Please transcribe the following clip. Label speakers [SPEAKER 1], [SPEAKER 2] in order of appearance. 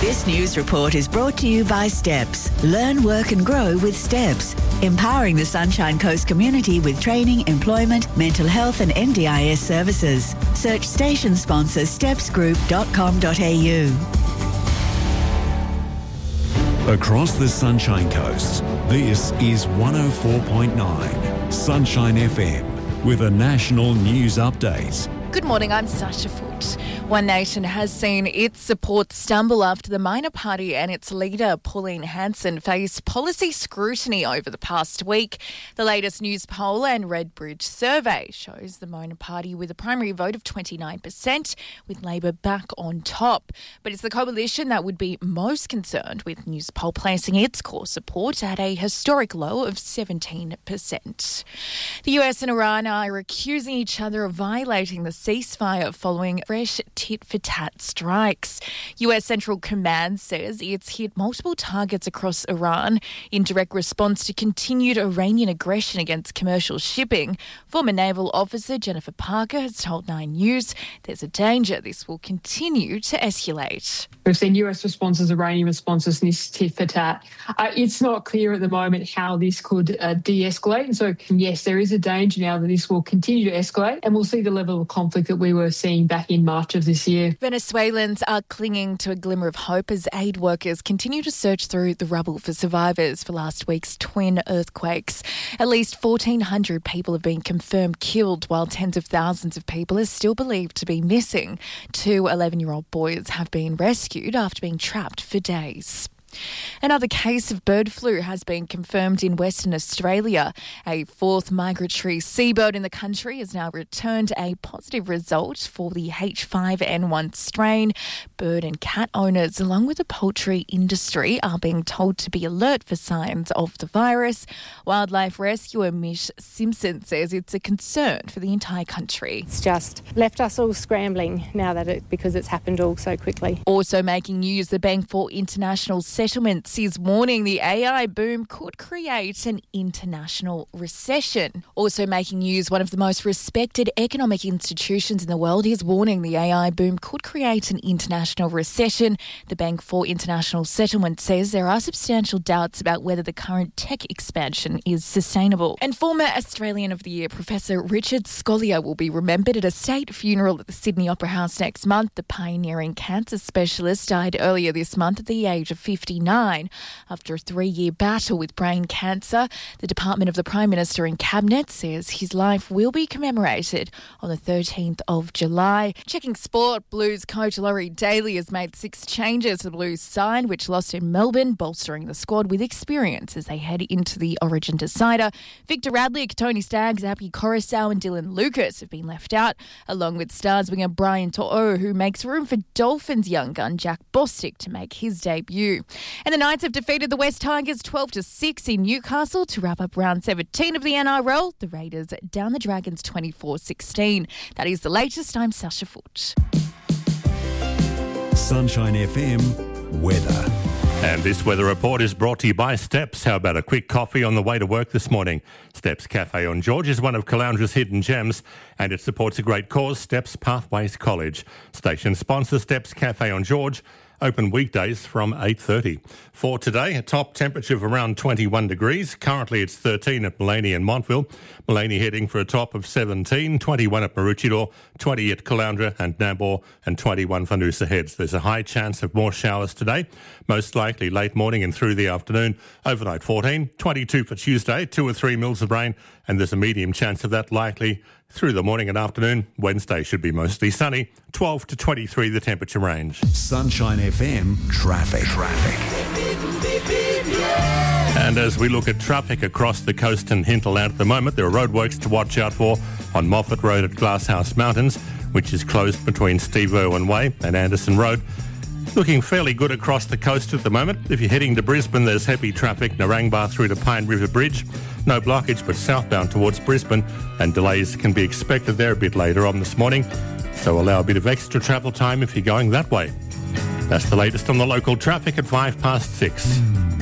[SPEAKER 1] This news report is brought to you by Steps. Learn, work and grow with Steps. Empowering the Sunshine Coast community with training, employment, mental health and NDIS services. Search station sponsor stepsgroup.com.au.
[SPEAKER 2] Across the Sunshine Coast, this is 104.9 Sunshine FM with a national news update.
[SPEAKER 3] Good morning, I'm Sasha Foote. One Nation has seen its support stumble after the Minor Party and its leader, Pauline Hanson, faced policy scrutiny over the past week. The latest news poll and Redbridge survey shows the Minor Party with a primary vote of 29%, with Labor back on top. But it's the coalition that would be most concerned, with news poll placing its core support at a historic low of 17%. The US and Iran are accusing each other of violating the ceasefire following fresh tit-for-tat strikes. US Central Command says it's hit multiple targets across Iran in direct response to continued Iranian aggression against commercial shipping. Former naval officer Jennifer Parker has told 9 News there's a danger this will continue to escalate.
[SPEAKER 4] We've seen US responses, Iranian responses, and this tit-for-tat. It's not clear at the moment how this could de-escalate. And so, yes, there is a danger now that this will continue to escalate, and we'll see the level of conflict that we were seeing back in March of this year.
[SPEAKER 3] Venezuelans are clinging to a glimmer of hope as aid workers continue to search through the rubble for survivors for last week's twin earthquakes. At least 1,400 people have been confirmed killed, while tens of thousands of people are still believed to be missing. 2 11-year-old boys have been rescued after being trapped for days. Another case of bird flu has been confirmed in Western Australia. A 4th migratory seabird in the country has now returned a positive result for the H5N1 strain. Bird and cat owners, along with the poultry industry, are being told to be alert for signs of the virus. Wildlife rescuer Mish Simpson says it's a concern for the entire country.
[SPEAKER 5] It's just left us all scrambling now because it's happened all so quickly.
[SPEAKER 3] Also making news, the Bank for International Settlements is warning the AI boom could create an international recession. Also making news, one of the most respected economic institutions in the world is warning the AI boom could create an international recession. The Bank for International Settlements says there are substantial doubts about whether the current tech expansion is sustainable. And former Australian of the Year Professor Richard Scolyer will be remembered at a state funeral at the Sydney Opera House next month. The pioneering cancer specialist died earlier this month at the age of 59 after a 3-year battle with brain cancer. The Department of the Prime Minister and Cabinet says his life will be commemorated on the 13th of July. Checking sport, Blues coach Laurie Daly has made 6 changes to the Blues side, which lost in Melbourne, bolstering the squad with experience as they head into the Origin decider. Victor Radlick, Tony Staggs, Api Coruscant and Dylan Lucas have been left out, along with Stars winger Brian To'o, who makes room for Dolphins young gun Jack Bostic to make his debut. And the Knights have defeated the West Tigers 12-6 in Newcastle to wrap up round 17 of the NRL. The Raiders down the Dragons 24-16. That is the latest. I'm Sasha Foote.
[SPEAKER 2] Sunshine FM weather.
[SPEAKER 6] And this weather report is brought to you by Steps. How about a quick coffee on the way to work this morning? Steps Cafe on George is one of Caloundra's hidden gems, and it supports a great cause, Steps Pathways College. Station sponsor Steps Cafe on George. Open weekdays from 8:30. For today, a top temperature of around 21 degrees. Currently it's 13 at Maleny and Montville. Maleny heading for a top of 17, 21 at Maroochydore, 20 at Caloundra and Nambour, and 21 for Noosa Heads. There's a high chance of more showers today, most likely late morning and through the afternoon. Overnight 14, 22 for Tuesday, 2 or 3 mils of rain, and there's a medium chance of that likely through the morning and afternoon. Wednesday should be mostly sunny, 12 to 23 the temperature range.
[SPEAKER 2] Sunshine FM traffic.
[SPEAKER 6] And as we look at traffic across the coast and hinterland at the moment, there are roadworks to watch out for on Moffat Road at Glasshouse Mountains, which is closed between Steve Irwin Way and Anderson Road. Looking fairly good across the coast at the moment. If you're heading to Brisbane, there's heavy traffic, Narangba through to Pine River Bridge. No blockage, but southbound towards Brisbane, and delays can be expected there a bit later on this morning. So allow a bit of extra travel time if you're going that way. That's the latest on the local traffic at 6:05.